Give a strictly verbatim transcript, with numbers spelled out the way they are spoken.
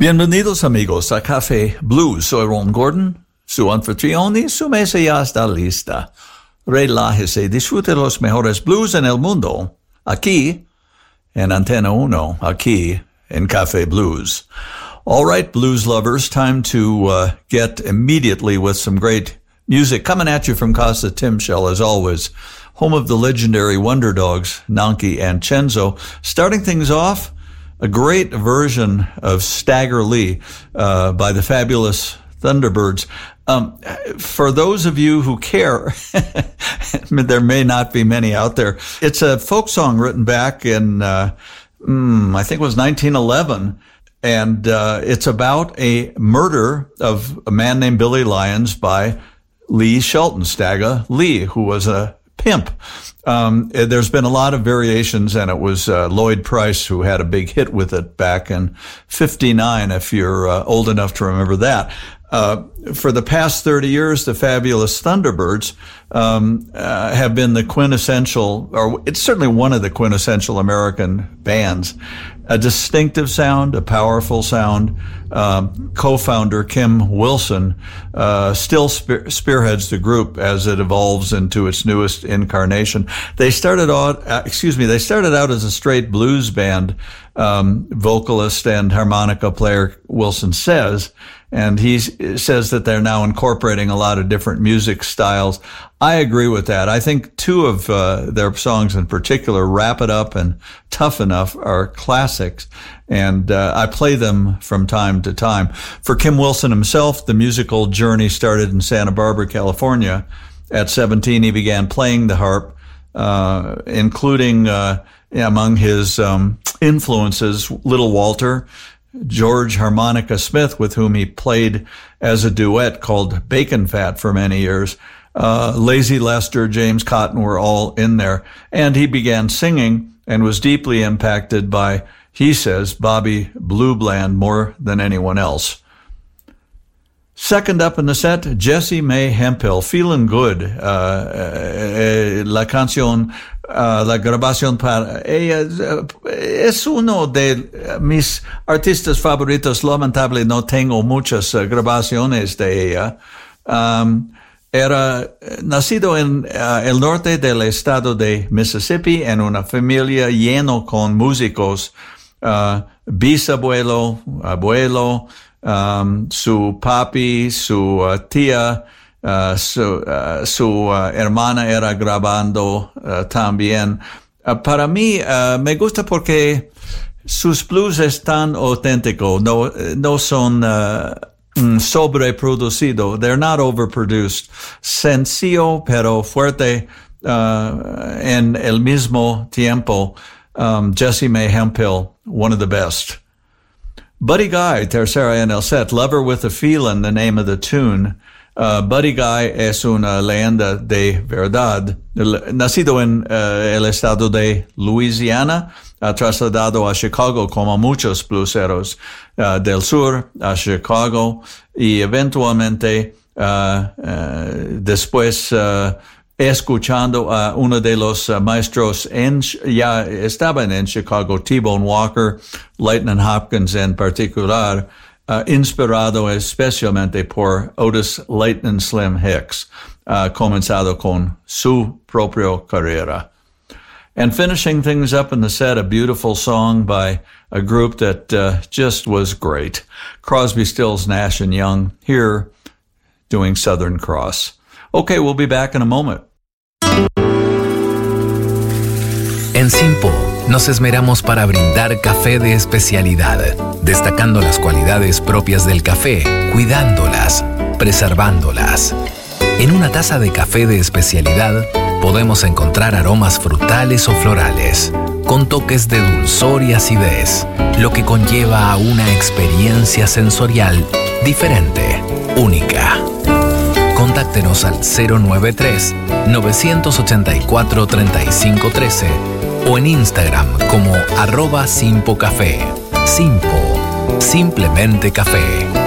Bienvenidos amigos a Café Blues. Soy Ron Gordon, su anfitrión y su mesa ya está lista. Relájese, disfrute los mejores blues en el mundo. Aquí, en Antena Uno, aquí en Café Blues. All right, blues lovers, time to uh, get immediately with some great music coming at you from Casa Timshel, as always. Home of the legendary Wonder Dogs, Nanki and Chenzo. Starting things off, a great version of Stagger Lee uh, by the fabulous Thunderbirds. Um, for those of you who care, there may not be many out there. It's a folk song written back in, uh, mm, I think it was nineteen eleven. And uh, it's about a murder of a man named Billy Lyons by Lee Shelton, Stagger Lee, who was a pimp. Um, there's been a lot of variations, and it was uh, Lloyd Price who had a big hit with it back in fifty-nine, if you're uh, old enough to remember that. Uh, for the past thirty years, the fabulous Thunderbirds um, uh, have been the quintessential, or it's certainly one of the quintessential American bands. A distinctive sound, a powerful sound. Um, co-founder Kim Wilson uh, still spear- spearheads the group as it evolves into its newest incarnation. They started out, uh, excuse me, they started out as a straight blues band. Um, vocalist and harmonica player Wilson says, and he says that they're now incorporating a lot of different music styles. I agree with that. I think two of uh, their songs in particular, Wrap It Up and Tough Enough, are classics, and uh, I play them from time to time. For Kim Wilson himself, the musical journey started in Santa Barbara, California. At seventeen, he began playing the harp, uh, including uh, among his um, influences, Little Walter, George Harmonica Smith, with whom he played as a duet called Bacon Fat for many years. Uh, Lazy Lester, James Cotton were all in there. And he began singing and was deeply impacted by, he says, Bobby Blue Bland more than anyone else. Second up in the set, Jessie Mae Hemphill, Feeling Good. Uh, eh, la canción, uh, la grabación para ella uh, es uno de mis artistas favoritos. Lamentable no tengo muchas uh, grabaciones de ella. Um, Era nacido en uh, el norte del estado de Mississippi en una familia lleno con músicos, uh, bisabuelo, abuelo, um, su papi, su uh, tía, uh, su, uh, su uh, hermana era grabando uh, también. Uh, para mí uh, me gusta porque sus blues están auténticos, no, no son uh, sobreproducido. They're not overproduced. Sencillo pero fuerte uh, en el mismo tiempo. Um, Jessie Mae Hemphill, one of the best. Buddy Guy, tercera en el set. Lover with a Feelin', the name of the tune. Uh, Buddy Guy es una leyenda de verdad. Nacido en uh, el estado de Louisiana, ha trasladado a Chicago como muchos blueseros uh, del sur a Chicago y eventualmente uh, uh, después uh, escuchando a uno de los uh, maestros en, ya estaban en Chicago, T-Bone Walker, Lightning Hopkins en particular, uh, inspirado especialmente por Otis Lightning Slim Hicks, uh, comenzado con su propia carrera. And finishing things up in the set, a beautiful song by a group that uh, just was great. Crosby, Stills, Nash and Young, here doing Southern Cross. Okay, we'll be back in a moment. En Simpo nos esmeramos para brindar café de especialidad, destacando las cualidades propias del café, cuidándolas, preservándolas. En una taza de café de especialidad podemos encontrar aromas frutales o florales, con toques de dulzor y acidez, lo que conlleva a una experiencia sensorial diferente, única. Contáctenos al cero nueve tres, nueve ocho cuatro, tres cinco uno tres o en Instagram como arroba Simpo Café. Simpo, simplemente café.